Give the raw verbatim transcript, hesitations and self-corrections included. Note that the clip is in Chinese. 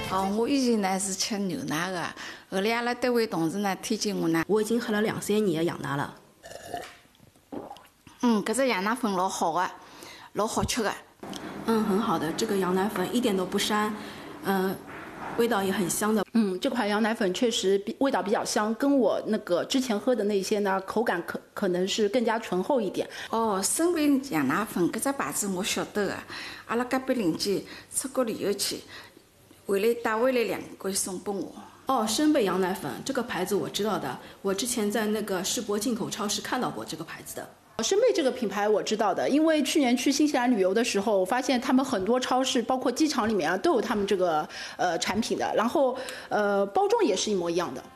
哦，我以前呢是吃牛奶的，后来阿拉单位同事呢推荐我呢， 我已经喝了两三年的羊奶了。 嗯，搿只羊奶粉老好的，老好吃的。 嗯，很好的，这个羊奶粉一点都不膻，嗯、呃，味道也很香的。 嗯，这款羊奶粉确实比味道比较香，跟我那个之前喝的那些呢，口感可可能是更加醇厚一点。 哦，生贝羊奶粉搿只牌子我晓得的，阿拉隔壁邻居出国旅游去，回来带回来两罐送拨我。 哦，生贝羊奶粉这个牌子我知道的，我之前在那个世博进口超市看到过这个牌子的。 生贝这个品牌我知道的，因为去年去新西兰旅游的时候，我发现他们很多超市，包括机场里面啊，都有他们这个呃产品的，然后呃包装也是一模一样的。